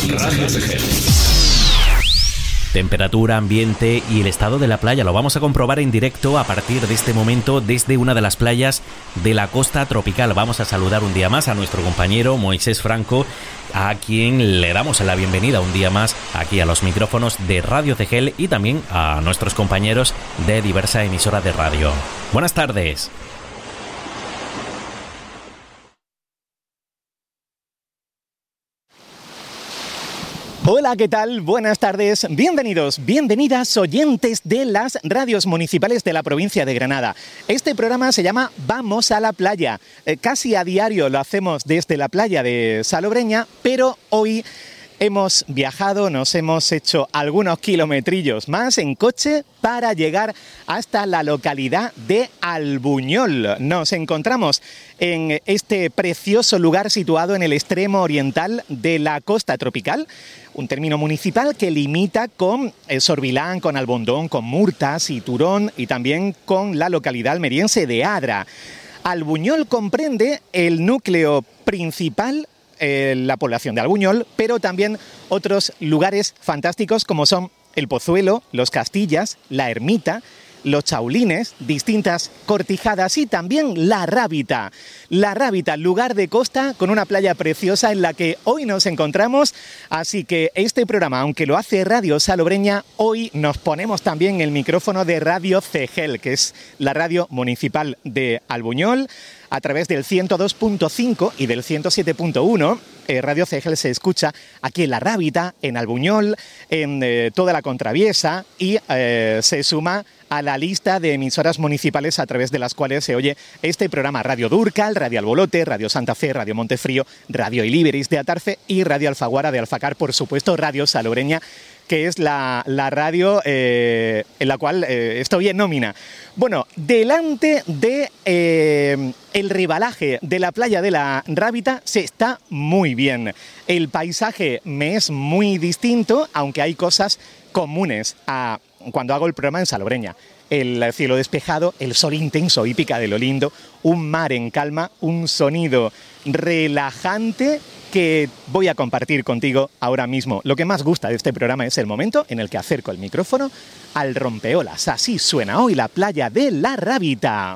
Radio Tegel. Temperatura, ambiente y el estado de la playa lo vamos a comprobar en directo a partir de este momento desde una de las playas de la costa tropical. Vamos a saludar un día más a nuestro compañero Moisés Franco, a quien le damos la bienvenida un día más aquí a los micrófonos de Radio Tegel y también a nuestros compañeros de diversa emisora de radio. Buenas tardes. Hola, ¿qué tal? Buenas tardes. Bienvenidos, bienvenidas oyentes de las radios municipales de la provincia de Granada. Este programa se llama Vamos a la Playa. Casi a diario lo hacemos desde la playa de Salobreña, pero hoy hemos viajado, nos hemos hecho algunos kilometrillos más en coche para llegar hasta la localidad de Albuñol. Nos encontramos en este precioso lugar situado en el extremo oriental de la costa tropical, un término municipal que limita con Sorbilán, con Albondón, con Murtas y Turón y también con la localidad almeriense de Adra. Albuñol comprende el núcleo principal, la población de Albuñol, pero también otros lugares fantásticos como son el Pozuelo, los Castillas, la Ermita, los Chaulines, distintas cortijadas y también La Rábita. La Rábita, lugar de costa con una playa preciosa en la que hoy nos encontramos. Así que este programa, aunque lo hace Radio Salobreña, hoy nos ponemos también el micrófono de Radio Tegel, que es la radio municipal de Albuñol, a través del 102.5 y del 107.1. Radio Tegel se escucha aquí en La Rábita, en Albuñol, en toda la Contraviesa y se suma a la lista de emisoras municipales a través de las cuales se oye este programa: Radio Dúrcal, Radio Albolote, Radio Santa Fe, Radio Montefrío, Radio Ilíberis de Atarfe y Radio Alfaguara de Alfacar, por supuesto Radio Salobreña, que es la radio en la cual estoy en nómina. Bueno, delante de el ribalaje de la playa de La Rábita se está muy bien. El paisaje me es muy distinto, aunque hay cosas comunes a cuando hago el programa en Salobreña. El cielo despejado, el sol intenso, hípica de lo lindo, un mar en calma, un sonido relajante que voy a compartir contigo ahora mismo. Lo que más gusta de este programa es el momento en el que acerco el micrófono al rompeolas. Así suena hoy la playa de La Rábita.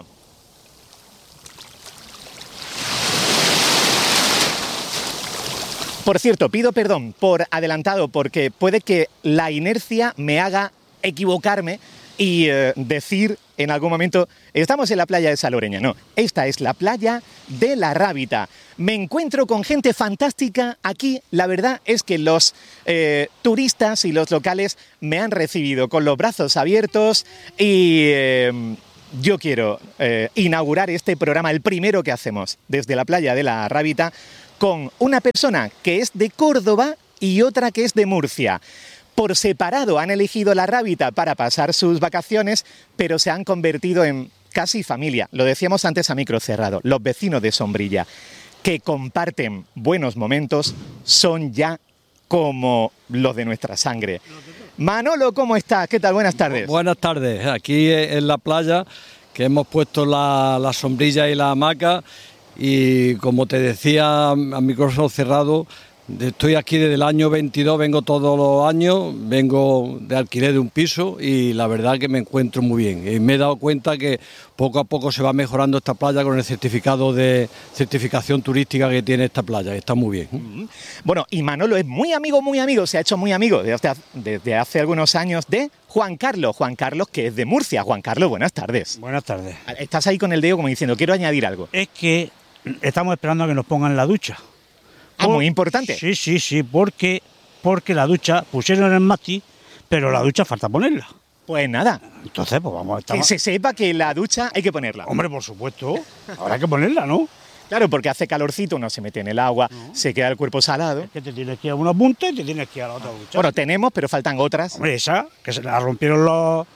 Por cierto, pido perdón por adelantado porque puede que la inercia me haga equivocarme y decir en algún momento estamos en la playa de Salobreña. No, esta es la playa de La Rábita. Me encuentro con gente fantástica aquí. La verdad es que los turistas y los locales me han recibido con los brazos abiertos y yo quiero inaugurar este programa, el primero que hacemos desde la playa de La Rábita, con una persona que es de Córdoba y otra que es de Murcia. Por separado han elegido La Rábita para pasar sus vacaciones, pero se han convertido en casi familia. Lo decíamos antes a micro cerrado, los vecinos de Sombrilla, que comparten buenos momentos, son ya como los de nuestra sangre. Manolo, ¿cómo estás? ¿Qué tal? Buenas tardes. Buenas tardes. Aquí en la playa, que hemos puesto la sombrilla y la hamaca, y como te decía a micrófono cerrado, estoy aquí desde el año 22, vengo todos los años, vengo de alquiler de un piso y la verdad que me encuentro muy bien. Y me he dado cuenta que poco a poco se va mejorando esta playa con el certificado de certificación turística que tiene esta playa, está muy bien. Bueno, y Manolo es muy amigo, se ha hecho muy amigo desde hace algunos años de Juan Carlos, que es de Murcia. Juan Carlos, buenas tardes. Buenas tardes. Estás ahí con el dedo como diciendo, quiero añadir algo. Es que estamos esperando a que nos pongan la ducha. Muy importante. Sí, porque la ducha pusieron el mati, pero la ducha falta ponerla. Pues nada. Entonces, pues vamos a estar. Que se sepa que la ducha hay que ponerla. Hombre, por supuesto, habrá que ponerla, ¿no? Claro, porque hace calorcito, uno se mete en el agua, se queda el cuerpo salado. Es que te tienes que ir a una punta y te tienes que ir a la otra ducha. Bueno, tenemos, pero faltan otras. Hombre, esa, que se la rompieron los...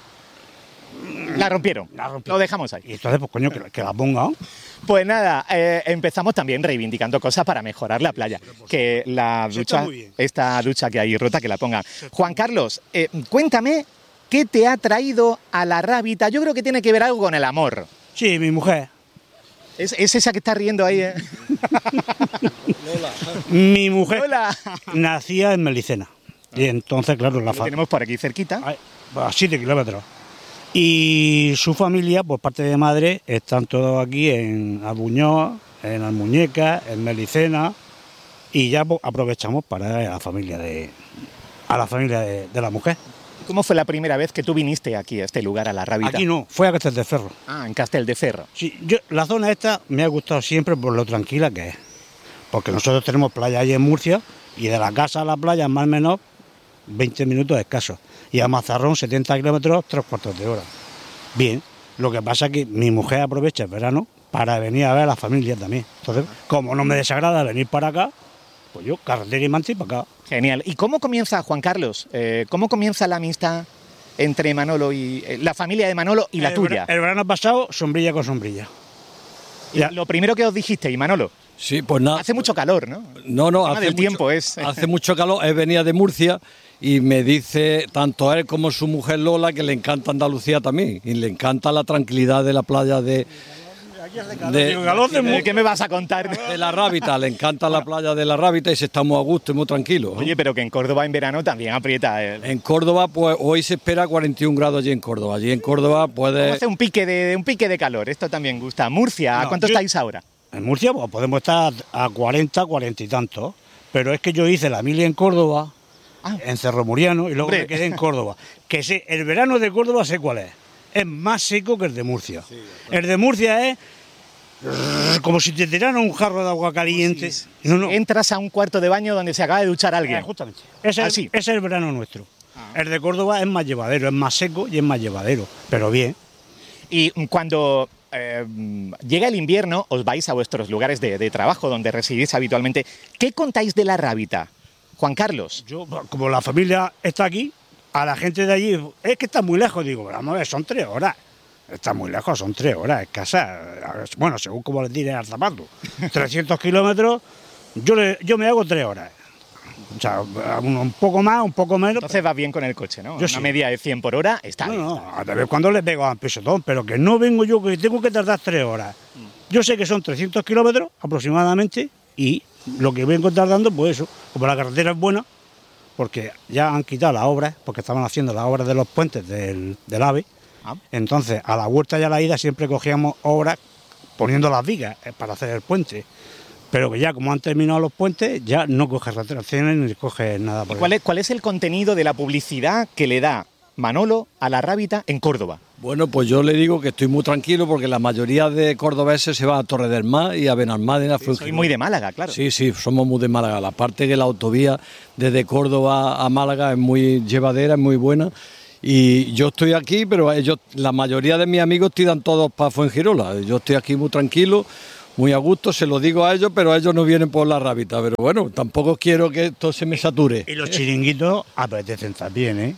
La rompieron. Lo dejamos ahí. Y entonces, pues coño, que la pongan. Pues nada, empezamos también reivindicando cosas para mejorar la playa. Que la ducha, esta ducha que hay rota, que la pongan. Juan Carlos, cuéntame, ¿qué te ha traído a La Rábita? Yo creo que tiene que ver algo con el amor. Sí, mi mujer. Es esa que está riendo ahí, ¿eh? Mi mujer Hola. nacía en Melicena. Y entonces, claro, la Lo familia... tenemos por aquí cerquita. A 7 kilómetros. Y su familia, por parte de madre, están todos aquí en Albuñol, en Almuñécar, en Melicena, y ya pues, aprovechamos para ir a la familia de la mujer. ¿Cómo fue la primera vez que tú viniste aquí a este lugar, a La Rábita? Aquí no, fue a Castelldefels. Ah, en Castelldefels. Sí, la zona esta me ha gustado siempre por lo tranquila que es. Porque nosotros tenemos playa allí en Murcia, y de la casa a la playa, más o menos, 20 minutos escasos. Y a Mazarrón, 70 kilómetros, 3/4 de hora. Bien, lo que pasa es que mi mujer aprovecha el verano para venir a ver a la familia también. Entonces, como no me desagrada venir para acá, pues yo, carretera y Mancha y para acá. Genial. ¿Y cómo comienza, Juan Carlos? ¿Cómo comienza la amistad entre Manolo y la familia de Manolo y la tuya? El verano pasado, sombrilla con sombrilla. Ya. Lo primero que os dijisteis, Manolo, Sí, pues nada. hace mucho calor, ¿no? No, El tema del tiempo es... hace mucho calor. Él venía de Murcia y me dice, tanto a él como a su mujer Lola, que le encanta Andalucía también. Y le encanta la tranquilidad de la playa de ¿Qué me vas a contar? La Rábita. Le encanta la playa de La Rábita y se está muy a gusto y muy tranquilo. Oye, pero que en Córdoba en verano también aprieta. En Córdoba, pues hoy se espera 41 grados allí en Córdoba. Allí en Córdoba puede... Hace un pique de calor, esto también gusta. Murcia, ¿a cuánto estáis ahora? En Murcia pues, podemos estar a 40, 40 y tantos. Pero es que yo hice la mili en Córdoba, en Cerro Muriano, y luego Hombre. me quedé en Córdoba. Que sé, el verano de Córdoba sé cuál es. Es más seco que el de Murcia. El de Murcia es como si te tiraran un jarro de agua caliente. No. Entras a un cuarto de baño donde se acaba de duchar alguien. Justamente. Ese Así. es el verano nuestro. El de Córdoba es más llevadero, es más seco y es más llevadero. Pero bien. Y cuando llega el invierno, os vais a vuestros lugares de trabajo donde residís habitualmente. ¿Qué contáis de La Rábita, Juan Carlos? Yo, como la familia está aquí, a la gente de allí, es que está muy lejos. Digo, vamos a ver, son 3 horas. Está muy lejos, son 3 horas escasas. Bueno, según como les diré al zapato. 300 kilómetros, yo me hago 3 horas. O sea, un poco más, un poco menos. Entonces vas bien con el coche, ¿no? Yo Una sí. media de 100 por hora está bien. No, a vez cuando le pego a pisotón, pero que no vengo yo, que tengo que tardar 3 horas. Yo sé que son 300 kilómetros aproximadamente y lo que vengo tardando, pues eso, como la carretera es buena, porque ya han quitado las obras, porque estaban haciendo las obras de los puentes del AVE. Entonces, a la vuelta y a la ida siempre cogíamos obras poniendo las vigas para hacer el puente. Pero que ya como han terminado los puentes, ya no coges retracciones ni coges nada por ahí. ¿Cuál es el contenido de la publicidad que le da Manolo a La Rábita en Córdoba? Bueno, pues yo le digo que estoy muy tranquilo porque la mayoría de cordobeses se va a Torre del Mar y a Benalmádena. Soy muy de Málaga, claro. Sí, somos muy de Málaga. La parte que la autovía desde Córdoba a Málaga es muy llevadera, es muy buena. Y yo estoy aquí, pero la mayoría de mis amigos tiran todos para Fuengirola. Yo estoy aquí muy tranquilo, muy a gusto, se lo digo a ellos, pero ellos no vienen por La Rábita. Pero bueno, tampoco quiero que esto se me sature. Y los chiringuitos apetecen también, ¿eh?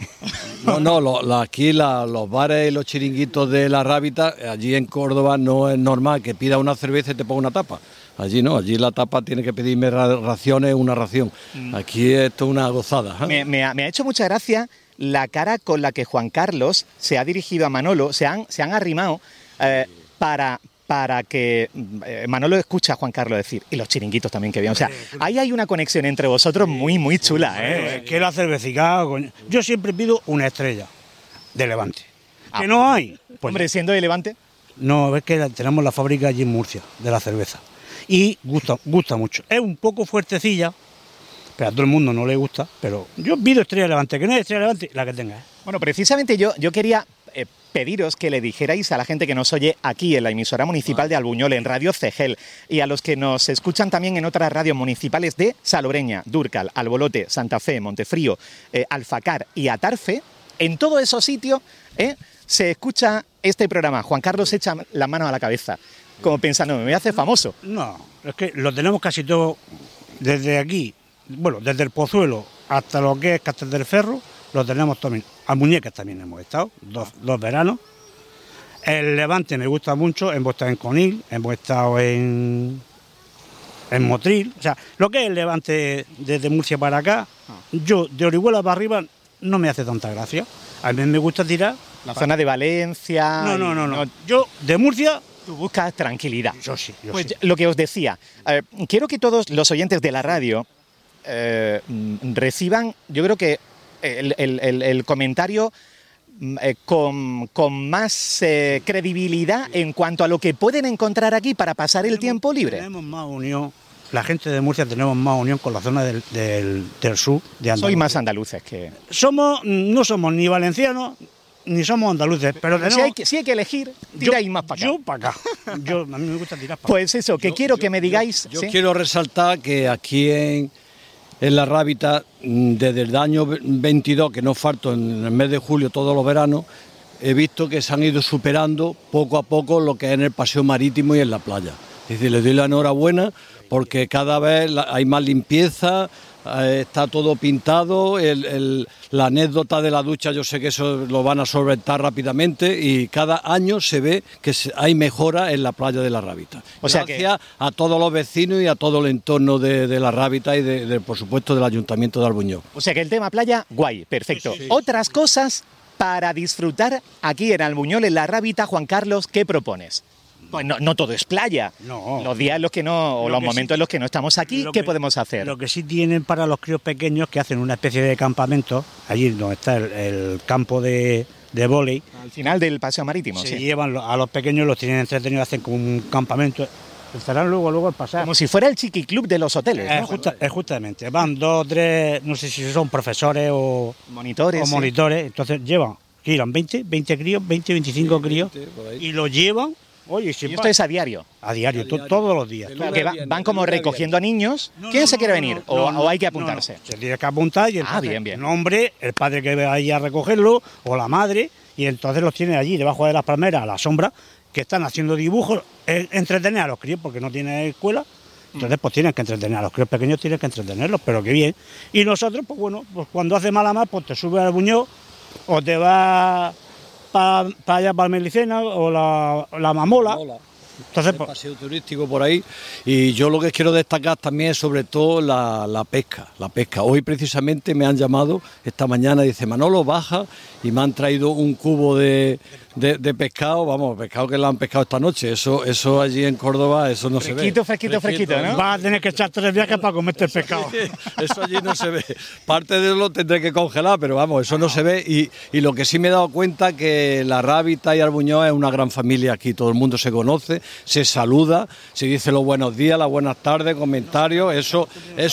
Aquí los bares y los chiringuitos de La Rábita, allí en Córdoba no es normal que pida una cerveza y te ponga una tapa. Allí no, allí la tapa tiene que pedirme raciones, una ración. Aquí esto es una gozada. Me ha hecho mucha gracia la cara con la que Juan Carlos se ha dirigido a Manolo, se han arrimado para que Manolo escuche a Juan Carlos decir, y los chiringuitos también que bien. O sea, ahí hay una conexión entre vosotros muy chula, ¿eh? Que la cervecita, yo siempre pido una estrella de Levante. ¿Que no hay? Pues Hombre, siendo de Levante. no, es que tenemos la fábrica allí en Murcia, de la cerveza. Y gusta mucho. Es un poco fuertecilla, pero a todo el mundo no le gusta, pero yo pido estrella de Levante, que no es estrella de Levante, la que tenga. Bueno, precisamente yo quería pediros que le dijerais a la gente que nos oye aquí en la emisora municipal de Albuñol, en Radio Cegel, y a los que nos escuchan también en otras radios municipales de Salobreña, Dúrcal, Albolote, Santa Fe, Montefrío, Alfacar y Atarfe. En todos esos sitios se escucha este programa. Juan Carlos echa la mano a la cabeza, como pensando, me voy a hacer famoso. No, es que lo tenemos casi todo desde aquí, bueno, desde el Pozuelo hasta lo que es Castelldefels, lo tenemos también. A Muñecas también hemos estado, dos veranos. El Levante me gusta mucho, hemos estado en Conil, hemos estado en Motril. O sea, lo que es el Levante desde Murcia para acá, yo de Orihuela para arriba no me hace tanta gracia. A mí me gusta tirar. La zona de Valencia... No. Yo de Murcia Tú buscas tranquilidad. Yo sí, yo Pues sí. lo que os decía, quiero que todos los oyentes de la radio reciban, yo creo que el comentario con más credibilidad en cuanto a lo que pueden encontrar aquí para pasar el tiempo libre. Tenemos más unión, la gente de Murcia tenemos más unión con la zona del sur de Andalucía. Soy más andaluces que... No somos ni valencianos ni somos andaluces, pero tenemos... Si hay que elegir, tiráis más para acá. Yo para acá. A mí me gusta tirar para acá. Pues eso, que quiero que me digáis... Yo ¿sí? quiero resaltar que aquí en la Rábita, desde el año 22, que no falto en el mes de julio todos los veranos, he visto que se han ido superando poco a poco lo que es en el paseo marítimo y en la playa. Es decir, les doy la enhorabuena porque cada vez hay más limpieza, está todo pintado, la anécdota de la ducha yo sé que eso lo van a solventar rápidamente y cada año se ve que hay mejora en la playa de la Rábita. O sea Gracias a todos los vecinos y a todo el entorno de la Rábita y por supuesto del Ayuntamiento de Albuñol. O sea que el tema playa, guay, perfecto. Otras cosas para disfrutar aquí en Albuñol, en la Rábita, Juan Carlos, ¿qué propones? Pues no todo es playa. No. Los días en los que no, o los momentos en los que no estamos aquí, ¿qué podemos hacer? Lo que sí tienen para los críos pequeños, que hacen una especie de campamento, allí donde está el campo de vóley, Al final del paseo marítimo, se sí. llevan a los pequeños, los tienen entretenidos, hacen como un campamento. Estarán luego al pasar. Como si fuera el chiqui club de los hoteles, ¿no? Justamente, van 2, 3, no sé si son profesores o Monitores. sí. monitores, entonces llevan 20 críos, 25 críos, y los llevan, oye, Y esto es a diario. a diario, todos los días. De Claro, lunes que a viernes, van como de lunes a recogiendo a niños. ¿Quién se quiere venir? ¿O hay que apuntarse? Se tiene que apuntar y entonces bien. un hombre, el padre que va ahí a recogerlo, o la madre, y entonces los tiene allí debajo de las palmeras a la sombra, que están haciendo dibujos, entretener a los críos porque no tienen escuela. Entonces, pues tienen que entretener a los críos pequeños, tienen que entretenerlos, pero qué bien. Y nosotros, pues bueno, pues cuando hace mala mar, pues te subes al Buñol o te vas para allá, para el Melicena o la Mamola. Entonces, El pues, paseo turístico por ahí y yo lo que quiero destacar también es sobre todo la pesca. Hoy precisamente me han llamado esta mañana, dice Manolo baja y me han traído un cubo de pescado, pescado que lo han pescado esta noche. Eso allí en Córdoba, eso no se ve. Fresquito, ¿no? vas a tener que echar 3 viajes para comerte el pescado. Eso allí no se ve. Parte de lo tendré que congelar, pero vamos, eso no se ve. Y lo que sí me he dado cuenta que la Rábita y Albuñol es una gran familia aquí. Todo el mundo se conoce, se saluda, se dice los buenos días, las buenas tardes, comentarios. Eso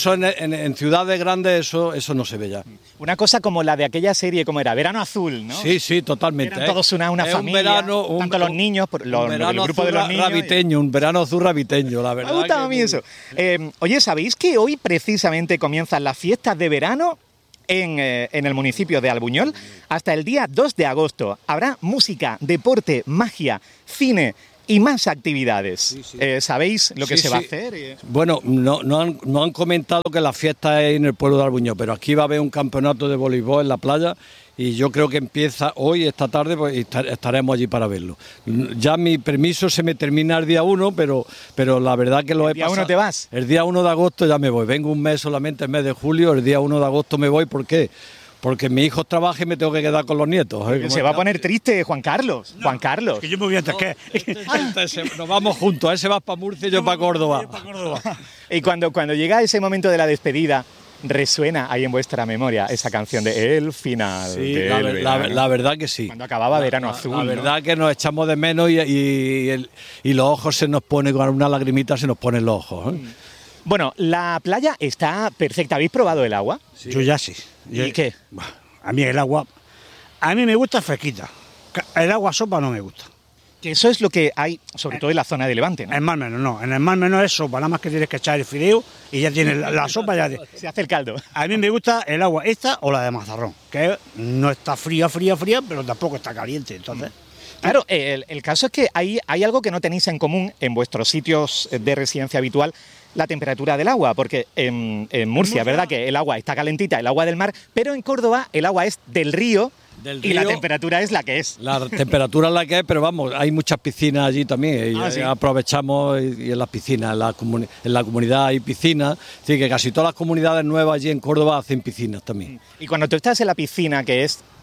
en ciudades grandes eso no se ve ya. Una cosa como la de aquella serie, como era Verano Azul, ¿no? Sí, totalmente. Eran todos una Es familia, tanto los niños, el grupo de los niños. Rabiteño, un verano azul rabiteño, la verdad. Me ha gustado a mí eso. Oye, ¿sabéis que hoy precisamente comienzan las fiestas de verano en el municipio de Albuñol? Hasta el día 2 de agosto habrá música, deporte, magia, cine y más actividades. ¿Sabéis lo que se va a hacer? Bueno, no han comentado que la fiesta es en el pueblo de Albuñol, pero aquí va a haber un campeonato de voleibol en la playa y yo creo que empieza hoy, esta tarde, pues estaremos allí para verlo. Ya mi permiso se me termina el día 1, pero la verdad que lo he pasado. ¿El día 1 te vas? El día 1 de agosto ya me voy. Vengo un mes solamente, el mes de julio, el día 1 de agosto me voy. ¿Por qué? Porque mi hijo trabaja y me tengo que quedar con los nietos. Se va a poner triste Juan Carlos. Juan Carlos. Que yo me voy antes que... Nos vamos juntos, ese va para Murcia y yo para Córdoba. Y cuando llega ese momento de la despedida, resuena ahí en vuestra memoria esa canción de El Final. Sí, del verano. la verdad que sí. Cuando acababa Verano Azul. La ¿no? verdad que nos echamos de menos y los ojos se nos ponen, con una lagrimita se nos ponen los ojos. Bueno, la playa está perfecta. ¿Habéis probado el agua? Sí. Yo ya sí. ¿Y qué? A mí el agua... A mí me gusta fresquita. El agua sopa no me gusta. Que eso es lo que hay, sobre todo en la zona de Levante, ¿no? En el Mar Menor no. En el Mar Menor es sopa. Nada más que tienes que echar el fideo y ya tienes la sopa. Se hace el caldo. A mí me gusta el agua esta o la de mazarrón, que no está fría, pero tampoco está caliente. Entonces... Claro, el caso es que hay algo que no tenéis en común en vuestros sitios de residencia habitual, la temperatura del agua, porque en Murcia, ¿verdad? Que el agua está calentita, el agua del mar, pero en Córdoba el agua es del río y la temperatura es la que es. La temperatura es la que es, pero vamos, hay muchas piscinas allí también. ¿Sí? Aprovechamos y en las piscinas, en la comunidad hay piscinas. Así que casi todas las comunidades nuevas allí en Córdoba hacen piscinas también. Y cuando tú estás en la piscina, que es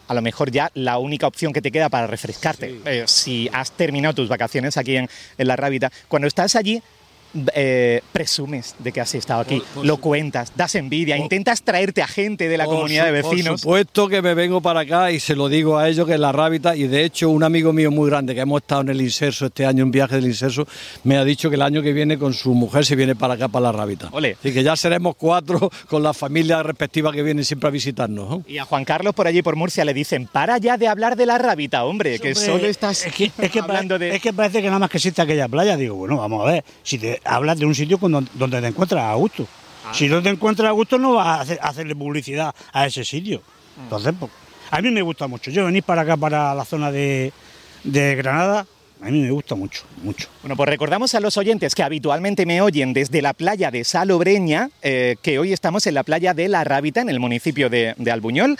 a lo mejor ya la única opción que te queda para refrescarte, si has terminado tus vacaciones aquí en La Rábita, cuando estás allí, presumes de que has estado aquí, lo cuentas, das envidia, intentas traerte a gente de la comunidad de vecinos. Por supuesto que me vengo para acá y se lo digo a ellos, que es La Rábita, y de hecho un amigo mío muy grande que hemos estado en el Inserso este año, en viaje del Inserso, me ha dicho que el año que viene con su mujer se viene para acá, para La Rábita. Ole. Así que ya seremos 4 con las familias respectivas que vienen siempre a visitarnos, ¿no? Y a Juan Carlos por allí por Murcia le dicen, para ya de hablar de La Rábita, hombre, que solo estás hablando de... Es que parece que nada más que existe aquella playa. Digo, bueno, vamos a ver, si te hablas de un sitio donde te encuentras a gusto. Si no te encuentras a gusto, no vas a hacerle publicidad a ese sitio. Entonces, pues, a mí me gusta mucho. Yo venir para acá, para la zona de Granada, a mí me gusta mucho, mucho. Bueno, pues recordamos a los oyentes que habitualmente me oyen desde la playa de Salobreña, que hoy estamos en la playa de La Rábita, en el municipio de Albuñol.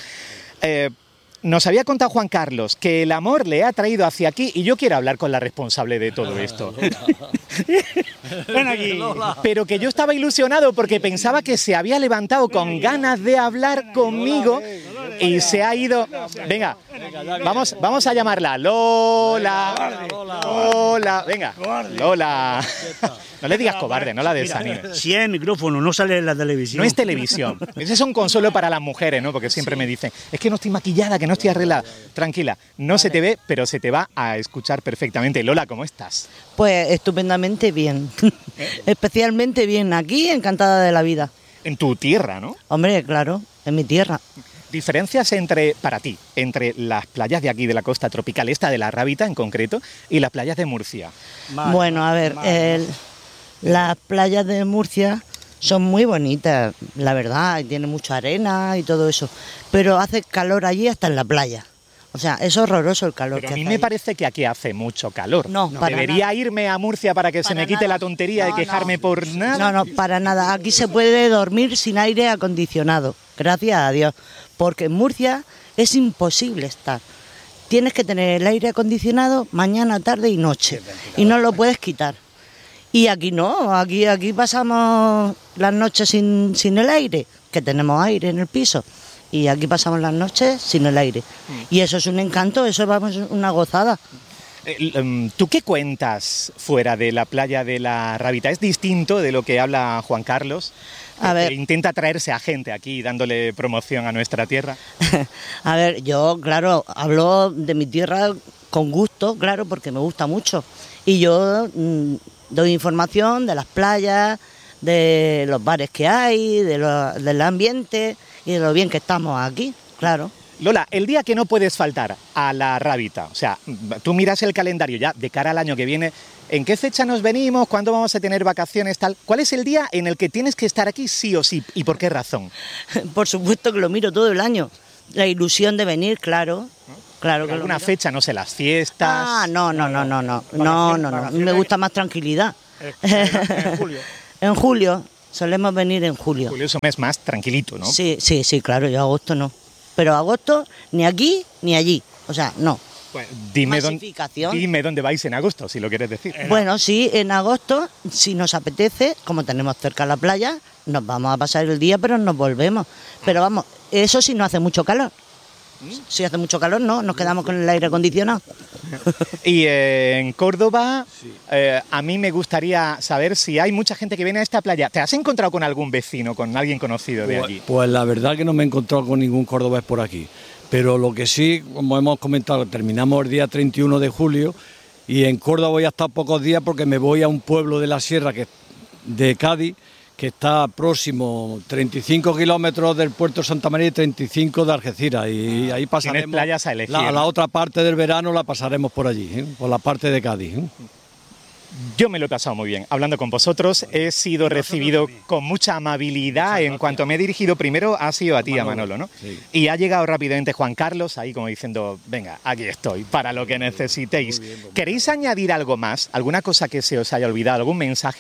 Nos había contado Juan Carlos que el amor le ha traído hacia aquí y yo quiero hablar con la responsable de todo esto. Ven aquí. Pero que yo estaba ilusionado porque pensaba que se había levantado con ganas de hablar conmigo y se ha ido... Venga, vamos a llamarla. Lola. Lola. Venga, Lola. No le digas cobarde, no la desanimes. Si es el micrófono, no sale en la televisión. No es televisión. Ese es un consuelo para las mujeres, ¿no? Porque siempre me dicen, es que no estoy maquillada, que no estoy arreglada. Tranquila, no se te ve, pero se te va a escuchar perfectamente. Lola, ¿cómo estás? Pues estupendamente bien. Especialmente bien. Aquí, encantada de la vida. En tu tierra, ¿no? Hombre, claro, en mi tierra. Diferencias para ti, entre las playas de aquí, de la costa tropical, esta de La Rábita en concreto, y las playas de Murcia. Bueno, a ver, las playas de Murcia son muy bonitas, la verdad, y tienen mucha arena y todo eso, pero hace calor allí hasta en la playa. O sea, es horroroso el calor. Pero que a mí hace me allí. parece que aquí hace mucho calor. No, para ¿Debería nada. irme a Murcia para que se me quite la tontería de quejarme por nada? No, para nada. Aquí se puede dormir sin aire acondicionado, gracias a Dios, porque en Murcia es imposible estar. Tienes que tener el aire acondicionado mañana, tarde y noche, y no lo puedes quitar. Y aquí no, aquí pasamos las noches sin el aire, que tenemos aire en el piso. Y aquí pasamos las noches sin el aire. Y eso es un encanto, eso es una gozada. ¿Tú qué cuentas fuera de la playa de La Rábita? ¿Es distinto de lo que habla Juan Carlos? A ver. Que intenta traerse a gente aquí dándole promoción a nuestra tierra. A ver, yo, claro, hablo de mi tierra con gusto, claro, porque me gusta mucho. Y yo doy información de las playas, de los bares que hay, del ambiente y de lo bien que estamos aquí, claro. Lola, el día que no puedes faltar a La Rábita, o sea, tú miras el calendario ya de cara al año que viene, ¿en qué fecha nos venimos? ¿Cuándo vamos a tener vacaciones? Tal? ¿Cuál es el día en el que tienes que estar aquí sí o sí? ¿Y por qué razón? Por supuesto que lo miro todo el año. La ilusión de venir, claro. Claro que ¿Alguna lo miro. fecha, no sé, las fiestas? Ah, no. A mí me gusta más tranquilidad. En julio. En julio, solemos venir en julio. Julio es un mes más tranquilito, ¿no? Sí, claro, yo agosto no. Pero agosto ni aquí ni allí. O sea, no. Pues dime Masificación. dónde vais en agosto, si lo quieres decir. Bueno, sí, en agosto, si nos apetece, como tenemos cerca la playa, nos vamos a pasar el día, pero nos volvemos. Pero vamos, eso sí no hace mucho calor. Si hace mucho calor, no, nos quedamos con el aire acondicionado. Y en Córdoba, a mí me gustaría saber si hay mucha gente que viene a esta playa. ¿Te has encontrado con algún vecino, con alguien conocido de allí? Pues la verdad que no me he encontrado con ningún cordobés por aquí. Pero lo que sí, como hemos comentado, terminamos el día 31 de julio y en Córdoba voy a estar pocos días porque me voy a un pueblo de la sierra de Cádiz, que está próximo 35 kilómetros del puerto de Santa María y 35 de Algeciras. Y ahí pasaremos. Tienes playas a elegir. La otra parte del verano la pasaremos por allí, por la parte de Cádiz. Yo me lo he pasado muy bien. Hablando con vosotros, he sido recibido con mucha amabilidad. En cuanto me he dirigido primero, ha sido a ti, a Manolo, ¿no? Sí. Y ha llegado rápidamente Juan Carlos, ahí como diciendo, venga, aquí estoy, para lo que necesitéis. ¿Queréis añadir algo más? ¿Alguna cosa que se os haya olvidado? ¿Algún mensaje?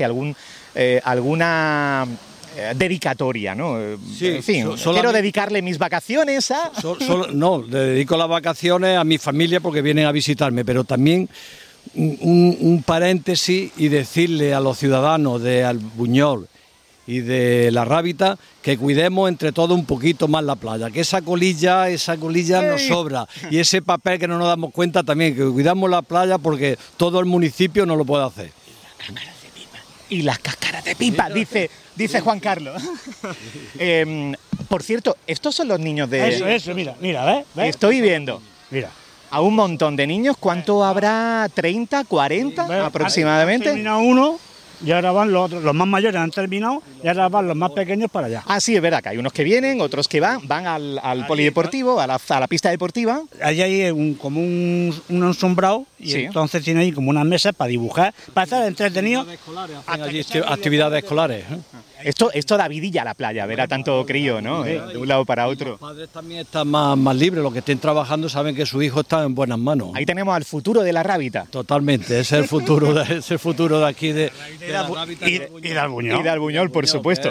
¿Alguna dedicatoria, ¿no? Sí, en fin, quiero solamente- dedicarle mis vacaciones a... No, le dedico las vacaciones a mi familia porque vienen a visitarme, pero también un paréntesis y decirle a los ciudadanos de Albuñol y de la Rábita, que cuidemos entre todos un poquito más la playa, que esa colilla nos sobra, y ese papel que no nos damos cuenta también, que cuidamos la playa porque todo el municipio no lo puede hacer. Y las cáscaras de pipa, dice Juan Carlos. Por cierto, estos son los niños de... Eso, mira, ¿ves? Estoy viendo. Mira. A un montón de niños, ¿cuánto habrá? ¿30, 40 aproximadamente? Ha terminado uno y ahora van los otros, los más mayores han terminado y ahora van los más pequeños para allá. Ah, sí, es verdad que hay unos que vienen, otros que van al polideportivo, a la pista deportiva. Allí hay como un ensombrado y Sí. entonces tiene ahí como unas mesas para dibujar, para estar entretenidos. Hacen allí actividades escolares. Esto da vidilla a la playa, ver a tanto crío, ¿no? De un lado para otro. Los padres también están más libres, los que estén trabajando saben que su hijo está en buenas manos. Ahí tenemos al futuro de la Rábita. Totalmente, ese es el futuro de aquí de la Rábita Y de Albuñol. Y de Albuñol, por supuesto.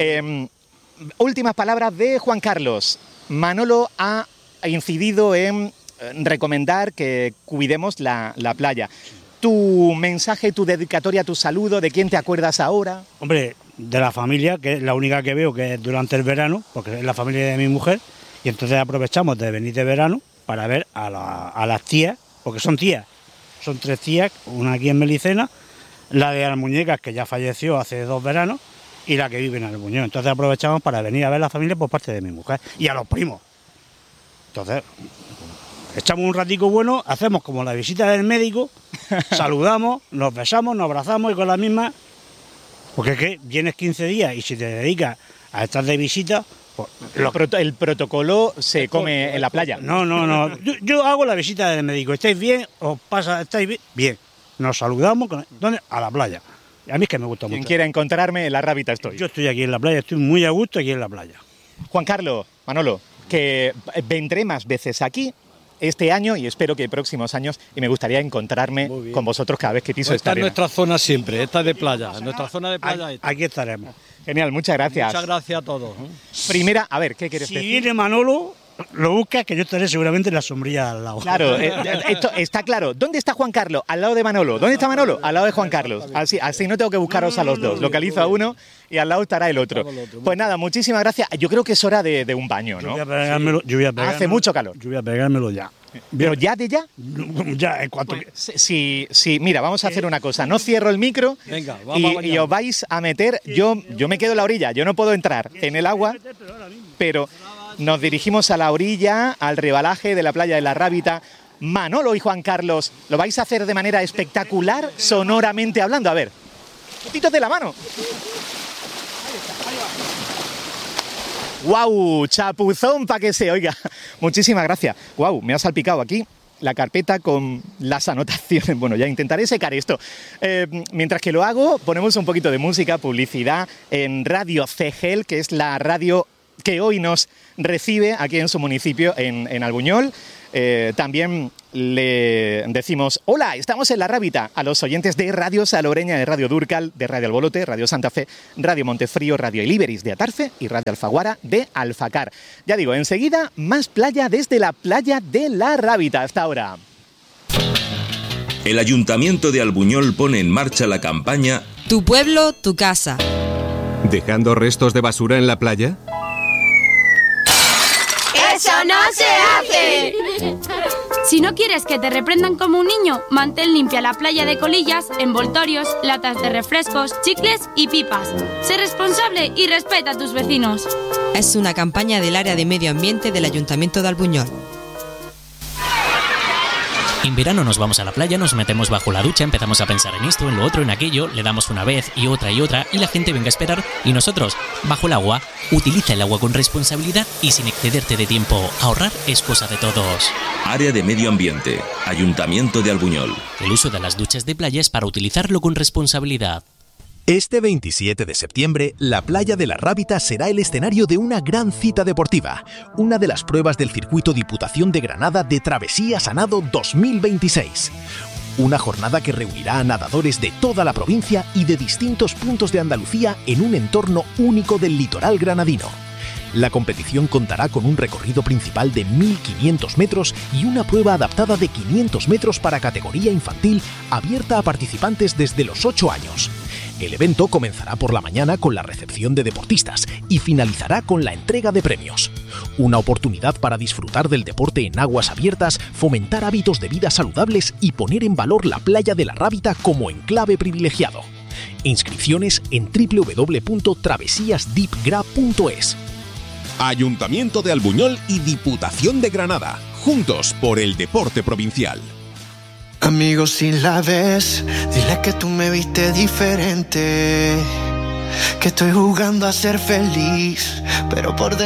Últimas palabras de Juan Carlos. Manolo ha incidido en recomendar que cuidemos la playa. Tu mensaje, tu dedicatoria, tu saludo, ¿de quién te acuerdas ahora? Hombre, de la familia, que es la única que veo que es durante el verano, porque es la familia de mi mujer, y entonces aprovechamos de venir de verano para ver a las tías, porque son tías, son 3 tías, una aquí en Melicena, la de Almuñecas, que ya falleció hace 2 veranos, y la que vive en Albuñol. Entonces aprovechamos para venir a ver a la familia por parte de mi mujer, y a los primos. Entonces, echamos un ratico bueno, hacemos como la visita del médico, saludamos, nos besamos, nos abrazamos y con la misma... Porque es que vienes 15 días y si te dedicas a estar de visita... Pues, el protocolo se come en la playa. No. Yo hago la visita del médico. ¿Estáis bien? ¿Os pasa? ¿Estáis bien? Bien. Nos saludamos. ¿Dónde? A la playa. A mí es que me gusta mucho. Quien quiera encontrarme, en la Rábita estoy. Yo estoy aquí en la playa, estoy muy a gusto aquí en la playa. Juan Carlos, Manolo, que vendré más veces aquí este año y espero que próximos años, y me gustaría encontrarme con vosotros cada vez que piso esta Esta es arena. nuestra zona siempre, esta es de playa, nuestra zona de playa. Aquí estaremos. Genial, muchas gracias. Muchas gracias a todos. Primera, a ver, ¿qué quieres Si decir? viene Manolo, lo buscas, que yo estaré seguramente en la sombrilla al lado. Claro, esto está claro. ¿Dónde está Juan Carlos? Al lado de Manolo. ¿Dónde está Manolo? Al lado de Juan Carlos. Así no tengo que buscaros a los dos. Localizo a uno y al lado estará el otro. Pues nada, muchísimas gracias. Yo creo que es hora de un baño, ¿no? Yo voy a pegármelo, Hace mucho calor. Yo voy a pegármelo ya. ¿Pero ya de ya? Ya, en cuanto que... Sí, mira, vamos a hacer una cosa. No cierro el micro. Venga, vamos a y os vais a meter. Yo me quedo en la orilla. Yo no puedo entrar en el agua, pero nos dirigimos a la orilla, al rebalaje de la playa de la Rábita. Manolo y Juan Carlos, lo vais a hacer de manera espectacular, sonoramente hablando. A ver, putitos de la mano. ¡Guau! Chapuzón para que se oiga. Muchísimas gracias. ¡Guau! Me ha salpicado aquí la carpeta con las anotaciones. Bueno, ya intentaré secar esto. Mientras que lo hago, ponemos un poquito de música, publicidad en Radio Cegel, que es la radio que hoy nos recibe aquí en su municipio, en Albuñol. También le decimos hola, estamos en la Rábita a los oyentes de Radio Salobreña, de Radio Durcal, de Radio Albolote, Radio Santa Fe, Radio Montefrío, Radio Iliberis de Atarfe y Radio Alfaguara de Alfacar. Ya digo, enseguida más playa desde la playa de la Rábita. Hasta ahora. El Ayuntamiento de Albuñol pone en marcha la campaña Tu pueblo, tu casa. ¿Dejando restos de basura en la playa? ¡Eso no se hace! Si no quieres que te reprendan como un niño, mantén limpia la playa de colillas, envoltorios, latas de refrescos, chicles y pipas. Sé responsable y respeta a tus vecinos. Es una campaña del área de medio ambiente del Ayuntamiento de Albuñol. En verano nos vamos a la playa, nos metemos bajo la ducha, empezamos a pensar en esto, en lo otro, en aquello, le damos una vez y otra y la gente venga a esperar y nosotros, bajo el agua, utiliza el agua con responsabilidad y sin excederte de tiempo. Ahorrar es cosa de todos. Área de Medio Ambiente, Ayuntamiento de Albuñol. El uso de las duchas de playa es para utilizarlo con responsabilidad. Este 27 de septiembre, la playa de la Rábita será el escenario de una gran cita deportiva, una de las pruebas del circuito Diputación de Granada de Travesías a Nado 2026. Una jornada que reunirá a nadadores de toda la provincia y de distintos puntos de Andalucía en un entorno único del litoral granadino. La competición contará con un recorrido principal de 1.500 metros y una prueba adaptada de 500 metros para categoría infantil abierta a participantes desde los 8 años. El evento comenzará por la mañana con la recepción de deportistas y finalizará con la entrega de premios. Una oportunidad para disfrutar del deporte en aguas abiertas, fomentar hábitos de vida saludables y poner en valor la playa de la Rábita como enclave privilegiado. Inscripciones en www.travesiasdeepgra.es. Ayuntamiento de Albuñol y Diputación de Granada, juntos por el deporte provincial. Amigos, si la ves, dile que tú me viste diferente, que estoy jugando a ser feliz, pero por dentro